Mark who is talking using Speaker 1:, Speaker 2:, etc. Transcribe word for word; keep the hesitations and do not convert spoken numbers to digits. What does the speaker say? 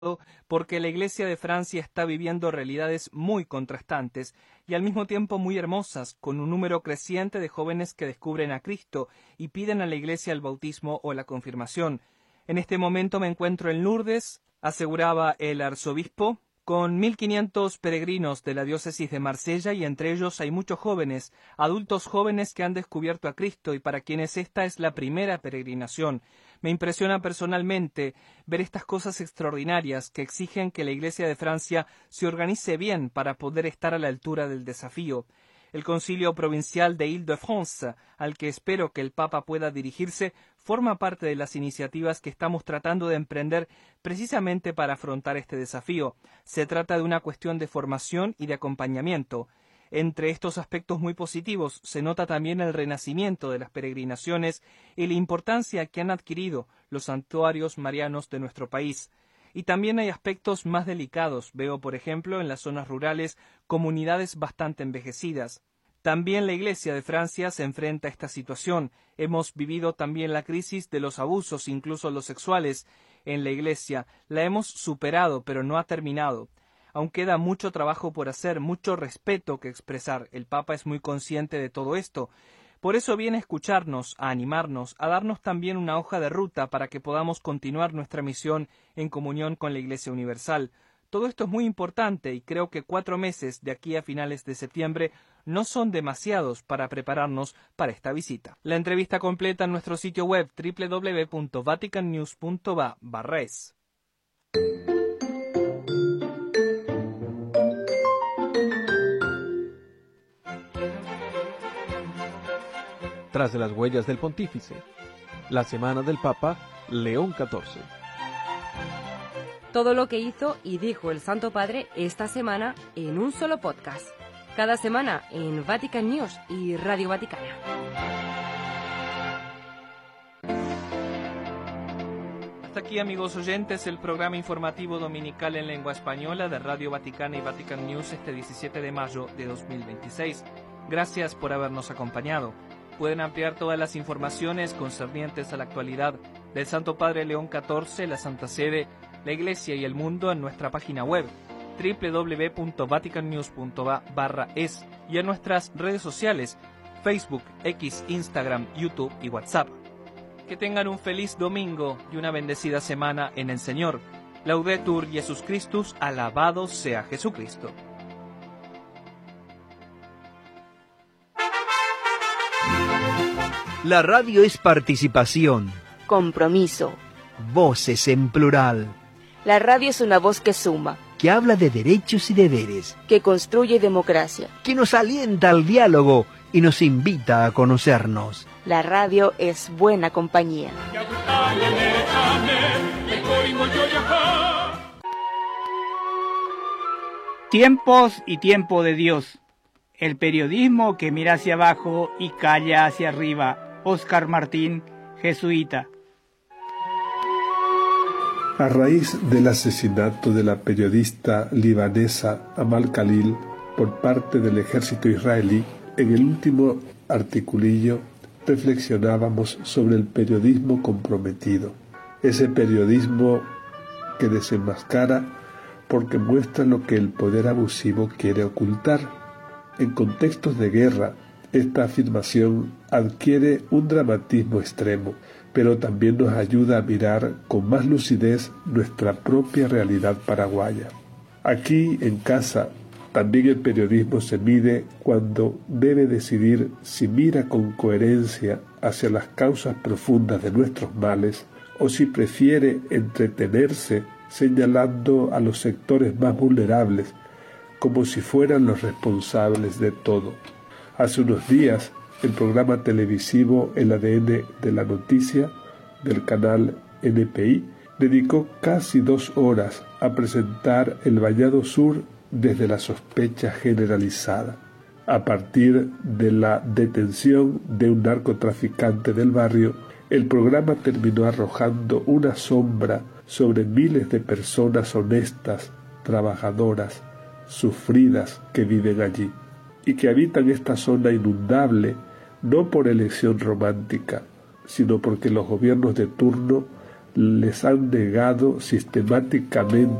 Speaker 1: porque la Iglesia de Francia está viviendo realidades muy contrastantes y al mismo tiempo muy hermosas, con un número creciente de jóvenes que descubren a Cristo y piden a la Iglesia el bautismo o la confirmación. En este momento me encuentro en Lourdes, aseguraba el arzobispo, con mil quinientos peregrinos de la diócesis de Marsella, y entre ellos hay muchos jóvenes, adultos jóvenes que han descubierto a Cristo y para quienes esta es la primera peregrinación. Me impresiona personalmente ver estas cosas extraordinarias que exigen que la Iglesia de Francia se organice bien para poder estar a la altura del desafío. El Concilio Provincial de Île-de-France, al que espero que el Papa pueda dirigirse, forma parte de las iniciativas que estamos tratando de emprender precisamente para afrontar este desafío. Se trata de una cuestión de formación y de acompañamiento. Entre estos aspectos muy positivos se nota también el renacimiento de las peregrinaciones y la importancia que han adquirido los santuarios marianos de nuestro país. Y también hay aspectos más delicados. Veo, por ejemplo, en las zonas rurales, comunidades bastante envejecidas. También la Iglesia de Francia se enfrenta a esta situación. Hemos vivido también la crisis de los abusos, incluso los sexuales, en la Iglesia. La hemos superado, pero no ha terminado. Aún queda mucho trabajo por hacer, mucho respeto que expresar. El Papa es muy consciente de todo esto. Por eso viene a escucharnos, a animarnos, a darnos también una hoja de ruta para que podamos continuar nuestra misión en comunión con la Iglesia Universal. Todo esto es muy importante y creo que cuatro meses de aquí a finales de septiembre no son demasiados para prepararnos para esta visita. La entrevista completa en nuestro sitio web doble u doble u doble u punto vatican news punto va barra es.
Speaker 2: Tras de las huellas del Pontífice, la semana del Papa León catorce.
Speaker 3: Todo lo que hizo y dijo el Santo Padre esta semana en un solo podcast. Cada semana en Vatican News y Radio Vaticana.
Speaker 1: Hasta aquí, amigos oyentes, el programa informativo dominical en lengua española de Radio Vaticana y Vatican News este diecisiete de mayo de dos mil veintiséis. Gracias por habernos acompañado. Pueden ampliar todas las informaciones concernientes a la actualidad del Santo Padre León catorce, la Santa Sede, la Iglesia y el mundo en nuestra página web doble u doble u doble u punto vatican news punto va barra es y en nuestras redes sociales Facebook, X, Instagram, YouTube y WhatsApp. Que tengan un feliz domingo y una bendecida semana en el Señor. Laudetur Jesus Christus, alabado sea Jesucristo.
Speaker 4: La radio es participación,
Speaker 5: compromiso,
Speaker 4: voces en plural,
Speaker 5: La radio es una voz que suma,
Speaker 4: que habla de derechos y deberes,
Speaker 5: que construye democracia,
Speaker 4: que nos alienta al diálogo y nos invita a conocernos.
Speaker 5: La radio es buena compañía.
Speaker 6: Tiempos y tiempo de Dios. El periodismo que mira hacia abajo y calla hacia arriba. Óscar Martín, jesuita.
Speaker 7: A raíz del asesinato de la periodista libanesa Amal Khalil por parte del ejército israelí, en el último articulillo reflexionábamos sobre el periodismo comprometido, ese periodismo que desenmascara porque muestra lo que el poder abusivo quiere ocultar. En contextos de guerra, esta afirmación adquiere un dramatismo extremo, pero también nos ayuda a mirar con más lucidez nuestra propia realidad paraguaya. Aquí, en casa, también el periodismo se mide cuando debe decidir si mira con coherencia hacia las causas profundas de nuestros males o si prefiere entretenerse señalando a los sectores más vulnerables como si fueran los responsables de todo. Hace unos días, el programa televisivo El A D N de la Noticia del canal N P I dedicó casi dos horas a presentar el Vallado Sur desde la sospecha generalizada, a partir de la detención de un narcotraficante del barrio. El programa terminó arrojando una sombra sobre miles de personas honestas, trabajadoras, sufridas que viven allí y que habitan esta zona inundable no por elección romántica, sino porque los gobiernos de turno les han negado sistemáticamente